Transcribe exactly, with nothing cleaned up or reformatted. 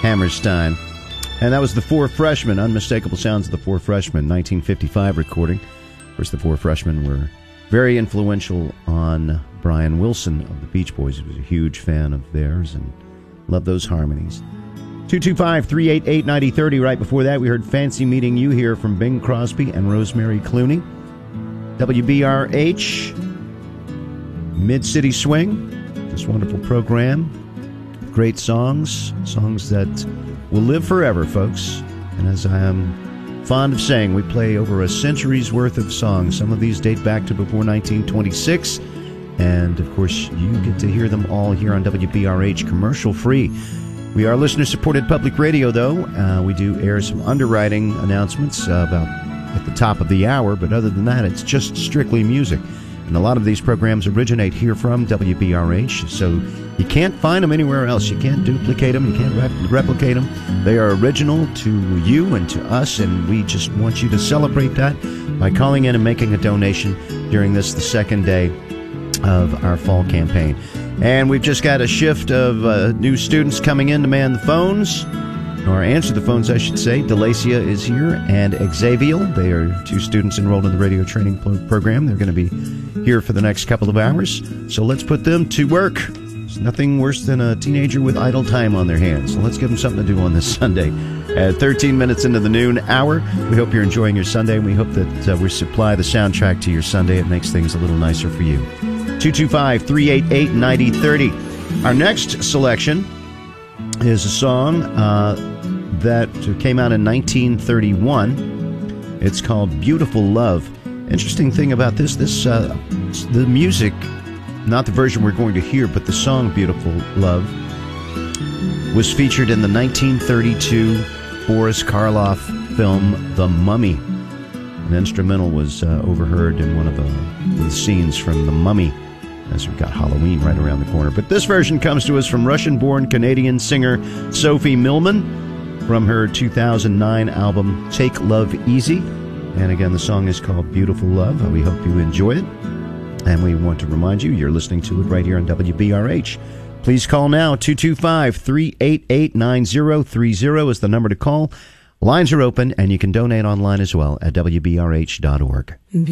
Hammerstein. And that was the Four Freshmen, Unmistakable Sounds of the Four Freshmen, nineteen fifty-five recording. Of course, the Four Freshmen were very influential on Brian Wilson of the Beach Boys. He was a huge fan of theirs and loved those harmonies. two two five, three eight eight, nine zero three zero. Right before that, we heard Fancy Meeting You here from Bing Crosby and Rosemary Clooney. W B R H, Mid-City Swing, this wonderful program. Great songs, songs that will live forever, folks. And as I am fond of saying, we play over a century's worth of songs. Some of these date back to before nineteen twenty-six. And, of course, you get to hear them all here on W B R H commercial-free. We are listener-supported public radio, though. Uh, we do air some underwriting announcements uh, about at the top of the hour, but other than that, it's just strictly music. And a lot of these programs originate here from W B R H, so you can't find them anywhere else. You can't duplicate them. You can't rep- replicate them. They are original to you and to us, and we just want you to celebrate that by calling in and making a donation during this, the second day of our fall campaign. And we've just got a shift of uh, new students coming in to man the phones, or answer the phones, I should say. Delacia is here, and Xavier. They are two students enrolled in the radio training pro- program. They're going to be here for the next couple of hours. So let's put them to work. There's nothing worse than a teenager with idle time on their hands. So let's give them something to do on this Sunday. At thirteen minutes into the noon hour, we hope you're enjoying your Sunday, and we hope that uh, we supply the soundtrack to your Sunday. It makes things a little nicer for you. two two five, three eight eight, nine zero three zero. Our next selection is a song uh, that came out in nineteen thirty-one. It's called Beautiful Love. Interesting thing about this, this uh, the music, not the version we're going to hear, but the song Beautiful Love, was featured in the nineteen thirty-two Boris Karloff film The Mummy. An instrumental was uh, overheard in one of the, the scenes from The Mummy, as we've got Halloween right around the corner. But this version comes to us from Russian-born Canadian singer Sophie Millman from her two thousand nine album Take Love Easy. And again, the song is called Beautiful Love. We hope you enjoy it. And we want to remind you, you're listening to it right here on W B R H. Please call now. two two five, three eight eight, nine zero three zero is the number to call. Lines are open, and you can donate online as well at W B R H dot org.